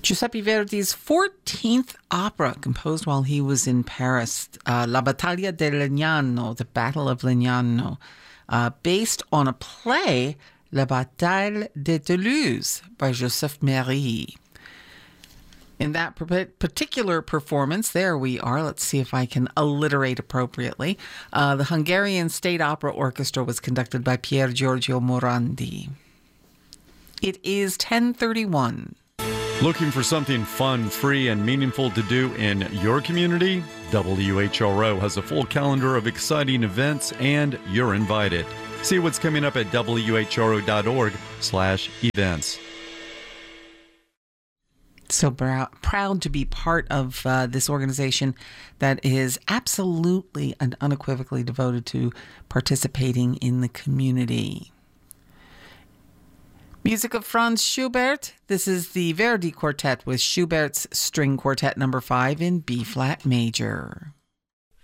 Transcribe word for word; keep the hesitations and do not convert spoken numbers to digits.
Giuseppe Verdi's fourteenth opera, composed while he was in Paris, uh, La Battaglia di Legnano, the Battle of Legnano, uh, based on a play, La Bataille de Toulouse, by Joseph Méry. In that particular performance, there we are. Let's see if I can alliterate appropriately. Uh, the Hungarian State Opera Orchestra was conducted by Pier Giorgio Morandi. It is ten thirty-one. Looking for something fun, free, and meaningful to do in your community? W H R O has a full calendar of exciting events, and you're invited. See what's coming up at W H R O dot org slash events. So brow- proud to be part of uh, this organization that is absolutely and unequivocally devoted to participating in the community. Music of Franz Schubert. This is the Verdi Quartet with Schubert's String Quartet number five in B-flat major.